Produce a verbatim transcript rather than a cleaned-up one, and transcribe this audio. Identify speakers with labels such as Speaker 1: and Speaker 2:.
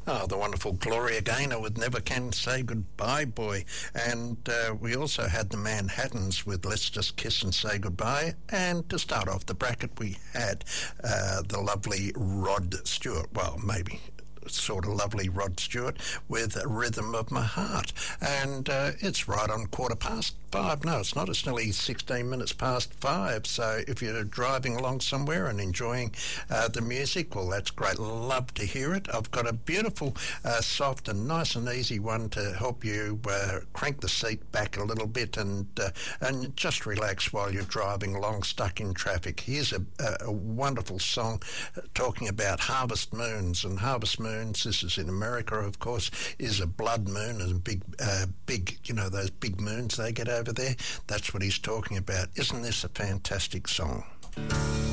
Speaker 1: Oh, the wonderful Gloria Gaynor with Never Can Say Goodbye Boy. And uh, we also had the Manhattans with Let's Just Kiss and Say Goodbye. And to start off the bracket, we had uh, the lovely Rod Stewart. Well, maybe sort of lovely Rod Stewart with Rhythm of My Heart. And uh, it's right on quarter past five. No, it's not. It's nearly sixteen minutes past five. So if you're driving along somewhere and enjoying uh, the music, well, that's great. Love to hear it. I've got a beautiful, uh, soft and nice and easy one to help you uh, crank the seat back a little bit and uh, and just relax while you're driving along stuck in traffic. Here's a, a, a wonderful song talking about harvest moons. And harvest moons, this is in America, of course, is a blood moon and big, uh, big, you know, those big moons they get over there. That's what he's talking about. Isn't this a fantastic song?